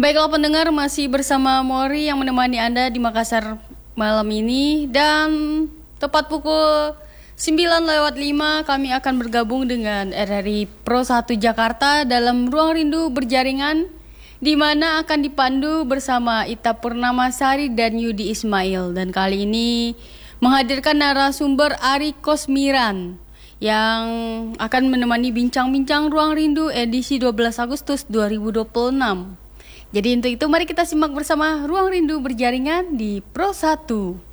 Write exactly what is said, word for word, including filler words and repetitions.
Baiklah pendengar, masih bersama Mori yang menemani Anda di Makassar malam ini. Dan tepat pukul sembilan lewat lima kami akan bergabung dengan R R I Pro satu Jakarta dalam Ruang Rindu Berjaringan, di mana akan dipandu bersama Ita Purnamasari dan Yudi Ismail. Dan kali ini menghadirkan narasumber Ari Kosmiran yang akan menemani bincang-bincang Ruang Rindu edisi dua belas Agustus dua ribu dua puluh enam. Jadi untuk itu mari kita simak bersama Ruang Rindu Berjaringan di Pro satu.